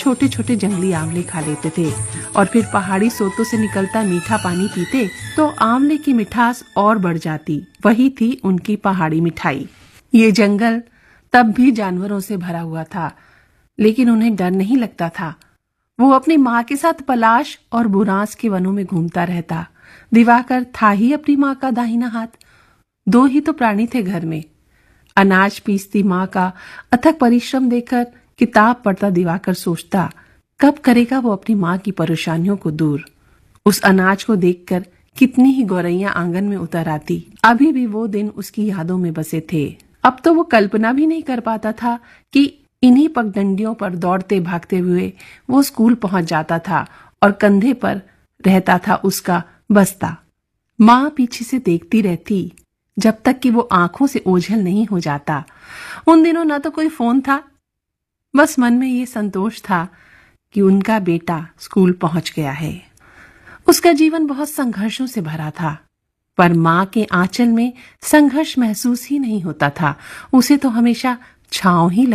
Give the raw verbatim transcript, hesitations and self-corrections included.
छोटे छोटे जंगली आंवले खा लेते थे और फिर पहाड़ी सोतों से निकलता मीठा पानी पीते तो आंवले की मिठास और बढ़ जाती। वही थी उनकी पहाड़ी मिठाई। ये जंगल तब भी जानवरों से भरा हुआ था, लेकिन उन्हें डर नहीं लगता था। वो अपनी माँ के साथ पलाश और बुरांस के वनों में घूमता रहता। दिवाकर था ही अपनी माँ का दाहिना हाथ। दो ही तो प्राणी थे घर में। अनाज पीसती माँ का अथक परिश्रम देखकर किताब पढ़ता दिवाकर सोचता, कब करेगा वो अपनी माँ की परेशानियों को दूर। उस अनाज को देखकर कितनी ही गौरैया आंगन में उतर आती। अभी भी वो दिन उसकी यादों में बसे थे। अब तो वो कल्पना भी नहीं कर पाता था कि इन्हीं पगडंडियों पर दौड़ते भागते हुए वो स्कूल पहुंच जाता था और कंधे पर रहता था उसका बस्ता। माँ पीछे से देखती रहती जब तक कि वो आंखों से ओझल नहीं हो जाता। उन दिनों ना तो कोई फोन था, बस मन में ये संतोष था कि उनका बेटा स्कूल पहुंच गया है। उसका जीवन बहुत संघर्षों से भरा था, पर माँ के आंचल में संघर्ष महसूस ही नहीं होता था। उसे तो हमेशा छांव ही